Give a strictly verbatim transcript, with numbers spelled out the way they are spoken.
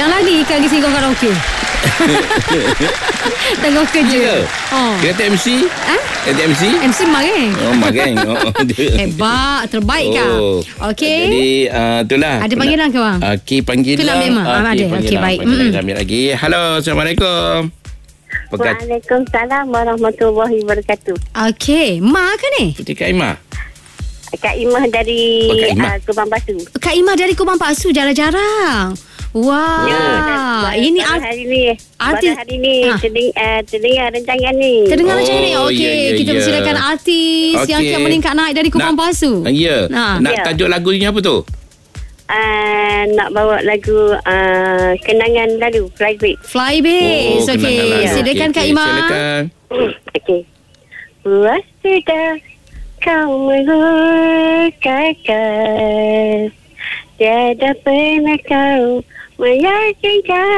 Yang lagi ikan ke singkong karaoke. Tengah kerja. Ya. Oh. Kata M C? Ha? Kata M C? M C Mak kan? Oh, Mak kan? Oh, hebat, terbaik kau. Oh. Okey. Jadi, uh, itulah. Ada panggilan ke bang? Okey, panggilan. Itulah memang. Okey, Ah, ada. panggilan. Okey, baik. Panggilan Mm-mm. kami lagi. Halo, Assalamualaikum. Pekat. Waalaikumsalam warahmatullahi wabarakatuh. Okey, Mak ke ni? Putih Kak Imah. Kak Imah dari Oh, Kak Imah. uh, Kubang Batu. Kak Imah dari Kubang Paksu, jarang-jarang. Wah, Ya, wow. dan Ini baru art- hari ni, artis. baru hari ni Ha. terdeng, uh, terdengar rancangan ni. terdengar Oh, macam ni. Okey, ya, ya, kita ya. persilakan artis yang Okey. kian meningkat naik dari Kubang Nak- Paksu. Ya. Ha. Nak Ya. tajuk lagunya apa tu? Uh, nak bawa lagu uh, Kenangan Lalu, Flybait. Flybase. Oh, Okey, kenangan lalu. silakan Okey, Kak okey, Imah. Silakan. Okey. Puas sudah kau melukakan, tiada pernah kau meyakinkan.